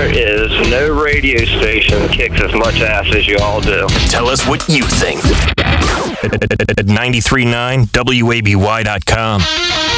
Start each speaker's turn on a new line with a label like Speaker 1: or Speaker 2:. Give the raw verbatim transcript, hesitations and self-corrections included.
Speaker 1: there is no radio station that kicks as much ass as you all do.
Speaker 2: Tell us what you think at ninety-three point nine W A B Y dot com.